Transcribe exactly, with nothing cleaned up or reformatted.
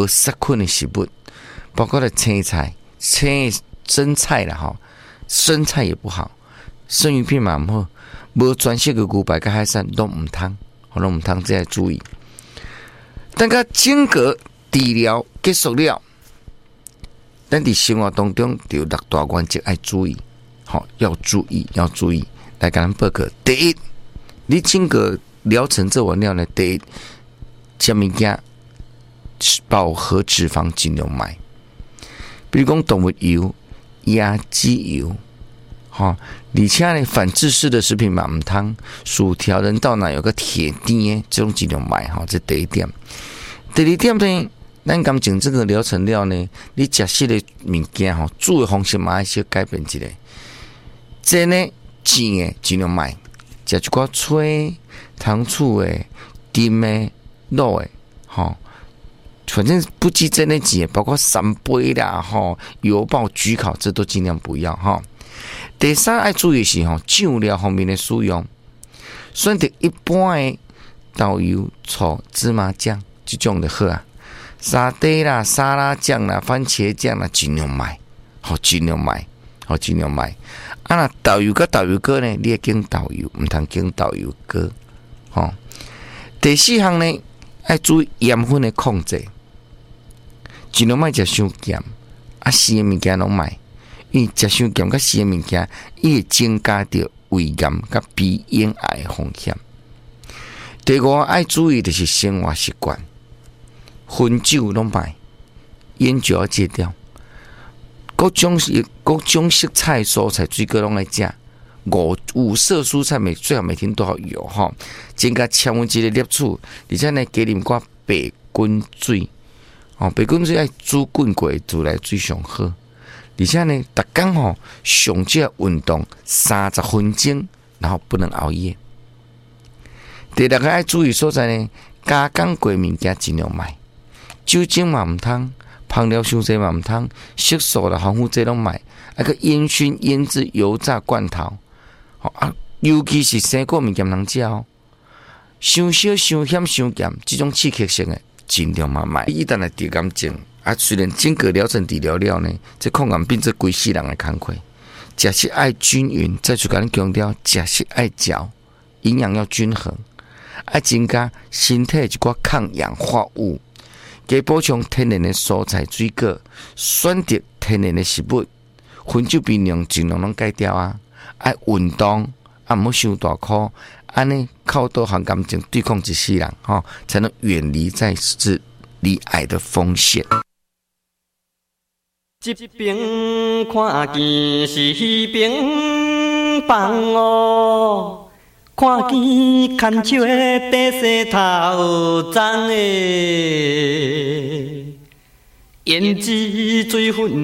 无杀菌的食物，包括了青菜、青生菜啦吼，生菜也不好，生鱼片嘛唔好，无全色嘅牛排甲海产都唔通，拢唔通，这要注意。等甲整个治疗结束了，咱伫生活当中就六大原则要注意，好，要注意，要注意。来甲咱报告，第一，你整个疗程做完了呢，第一，食物件饱和脂肪尽量买，比如讲动物油、鸭鸡油，哈，而且呢，反制式的食品嘛唔通，薯条、人造奶油个铁钉，这种尽量买哈，这第一点。第二点呢，咱刚整这个疗程了呢，你食食的物件吼，煮的方式嘛要小改变一下。这呢，煎的尽量买，食一寡炊、糖醋的、甜的、卤的，吼。反正不计这类几，包括三杯啦、吼油爆、焗烤，这都尽量不要哈。第三要注意是吼酱料方面的使用，选择一般的豆油、醋、芝麻酱这种就好啊。沙爹啦、沙拉酱啦、番茄酱啦，尽量买，好尽量买，好尽量买。啊，那豆油跟豆油膏呢，你要经豆油，唔通经豆油膏。吼，第四项呢，要注意盐分的控制。尽量莫食伤咸，啊咸的物件拢买，因为食伤咸甲咸的物件，伊会增加着胃癌甲鼻咽癌的风险。第五爱注意的是生活习惯，烟酒拢买，烟酒要戒掉，各种各种色菜、蔬菜、水果拢来食。五五色蔬菜每最好每天都要有哈，增加纤维质的摄取，而且呢，加啉寡白滚水。哦，白滚水爱煮滚过煮来最上好，而且呢，逐工吼上少运动三十分钟，然后不能熬夜。第六个爱注意所在呢，加工过物件尽量买，酒精嘛唔通，烹调伤济嘛唔通，色素啦、防腐剂拢买，啊个烟熏、腌制、油炸、罐头，哦啊，尤其是生果物件能食哦，伤少、伤咸、伤咸这种刺激性的。尽量嘛买，一旦来得癌症啊，虽然整个疗程治疗了呢，这抗癌病这规世人的工课，食食爱均匀，再去甲你强调，食食爱嚼，营养要均衡，爱增加身体一寡抗氧化物，加补充天然的蔬菜水果，选择天然的食物，烟酒槟榔尽量拢戒掉啊，爱运动，啊，唔好伤大箍。安尼靠多含感情对抗一世人，哈、哦，才能远离再次罹癌的风险。 一边看见是彼边放哦，看见牵手的白石头脏的胭脂水粉。